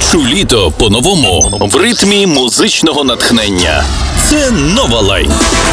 Відчуй літо по-новому в ритмі музичного натхнення. Це Нова Лайн.